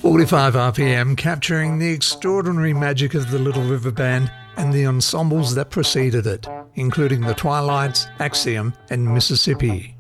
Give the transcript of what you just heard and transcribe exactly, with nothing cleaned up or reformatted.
forty-five R P M, capturing the extraordinary magic of the Little River Band and the ensembles that preceded it, including the Twilights, Axiom and Mississippi.